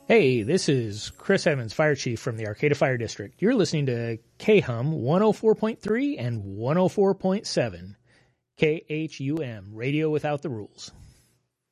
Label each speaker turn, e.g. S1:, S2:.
S1: Hey, this is Chris Evans, Fire Chief from the Arcata Fire District. You're listening to KHUM 104.3 and 104.7. KHUM, Radio Without the Rules.